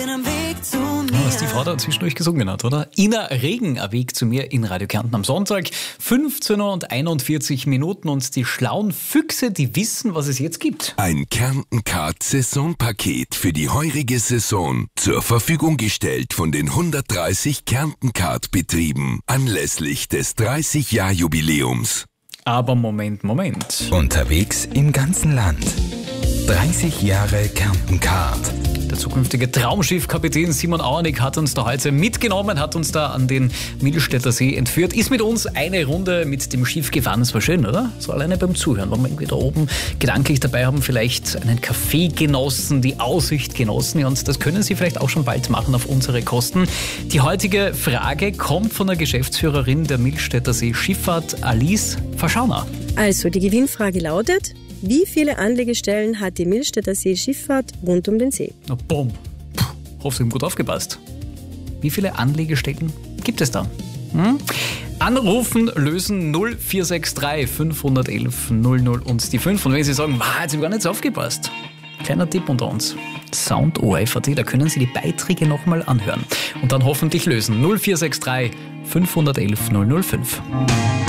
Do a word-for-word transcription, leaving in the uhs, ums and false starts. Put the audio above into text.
bin am Weg zu mir. Was die Frau da zwischendurch gesungen hat, oder? Ina Regen, ein Weg zu mir in Radio Kärnten am Sonntag. fünfzehn Uhr und einundvierzig Minuten und die schlauen Füchse, die wissen, was es jetzt gibt. Ein Kärnten-Card-Saisonpaket für die heurige Saison. Zur Verfügung gestellt von den hundertdreißig Kärnten-Card-Betrieben anlässlich des dreißig-Jahr-Jubiläums. Aber Moment, Moment. Unterwegs im ganzen Land. dreißig Jahre Kärnten-Card. Der zukünftige Traumschiffkapitän Simon Auernick hat uns da heute mitgenommen, hat uns da an den Millstätter See entführt, ist mit uns eine Runde mit dem Schiff gefahren. Das war schön, oder? So alleine beim Zuhören, wenn wir irgendwie da oben gedanklich dabei haben, vielleicht einen Kaffee genossen, die Aussicht genossen. Ja, und das können Sie vielleicht auch schon bald machen auf unsere Kosten. Die heutige Frage kommt von der Geschäftsführerin der Millstätter See Schifffahrt, Alice Verschauner. Also, die Gewinnfrage lautet: Wie viele Anlegestellen hat die Millstätter See Schifffahrt rund um den See? Na bumm. Puh, hoffe, Sie haben gut aufgepasst. Wie viele Anlegestellen gibt es da? Hm? Anrufen, lösen null vier sechs drei fünf eins eins null null und die fünf. Und wenn Sie sagen, wow, jetzt habe ich gar nicht so aufgepasst. Kleiner Tipp unter uns. Sound O F A T, da können Sie die Beiträge nochmal anhören. Und dann hoffentlich lösen null vier sechs drei fünf eins eins null null fünf.